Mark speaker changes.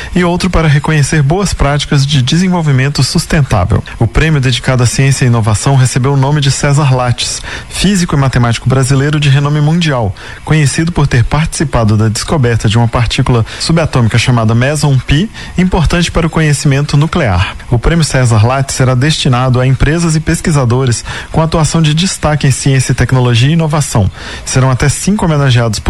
Speaker 1: e outro para reconhecer boas práticas de desenvolvimento sustentável. O prêmio dedicado à ciência e inovação recebeu o nome de César Lattes, físico e matemático brasileiro de renome mundial, conhecido por ter participado da descoberta de uma partícula subatômica chamada meson Pi, importante para o conhecimento nuclear. O prêmio César Lattes será destinado a empresas e pesquisadores com atuação de destaque em ciência e tecnologia e inovação. Serão até 5 homenageados por